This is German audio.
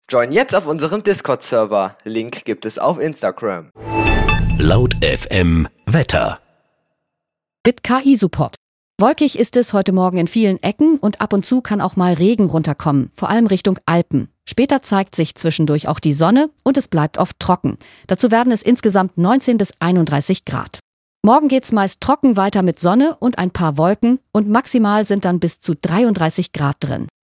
Join jetzt auf unserem Discord-Server. Link gibt es auf Instagram. Laut FM Wetter. Mit KI-Support. Wolkig ist es heute Morgen in vielen Ecken und ab und zu kann auch mal Regen runterkommen, vor allem Richtung Alpen. Später zeigt sich zwischendurch auch die Sonne und es bleibt oft trocken. Dazu werden es insgesamt 19 bis 31 Grad. Morgen geht's meist trocken weiter mit Sonne und ein paar Wolken und maximal sind dann bis zu 33 Grad drin.